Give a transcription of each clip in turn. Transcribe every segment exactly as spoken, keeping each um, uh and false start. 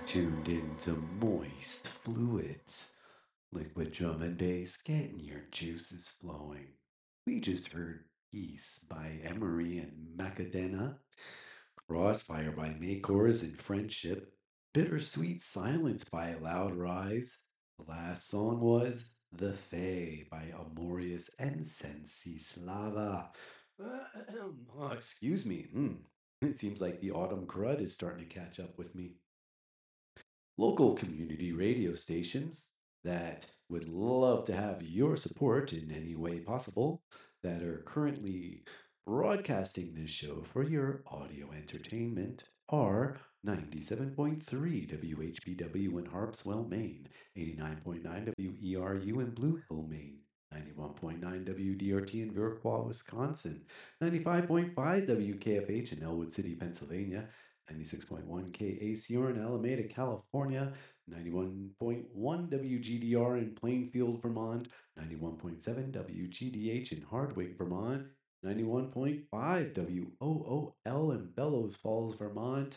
tuned into Moist Fluids, liquid drum and bass, getting your juices flowing. We just heard Peace by Emery and Macadena, Crossfire by Maycors and Friendship, Bittersweet Silence by Loud Rise. The last song was The Fae by Amorius and Sensi Slava. oh, excuse me. Mm. It seems like the autumn crud is starting to catch up with me. Local community radio stations that would love to have your support in any way possible that are currently broadcasting this show for your audio entertainment are ninety-seven point three W H B W in Harpswell, Maine, eighty-nine point nine W E R U in Blue Hill, Maine, ninety-one point nine W D R T in Viroqua, Wisconsin, ninety-five point five W K F H in Elwood City, Pennsylvania, ninety-six point one K A C R in Alameda, California, ninety-one point one W G D R in Plainfield, Vermont, ninety-one point seven W G D H in Hardwick, Vermont, ninety-one point five W O O L in Bellows Falls, Vermont,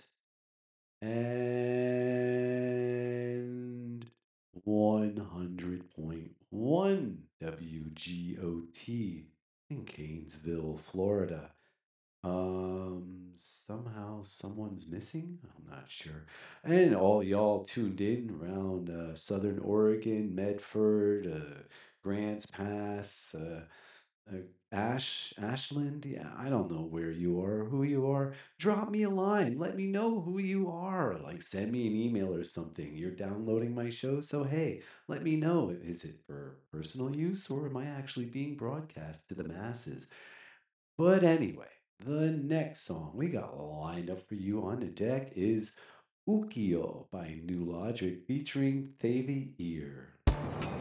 and one hundred point one W G O T in Gainesville, Florida. Um, somehow someone's missing. I'm not sure. And all y'all tuned in around uh, Southern Oregon, Medford, uh, Grants Pass, uh, uh, Ash, Ashland. Yeah, I don't know where you are, who you are. Drop me a line. Let me know who you are. Like, send me an email or something. You're downloading my show, so hey, let me know. Is it for personal use or am I actually being broadcast to the masses? But anyway, the next song we got lined up for you on the deck is Ukio by New Logic featuring Thavy Ear.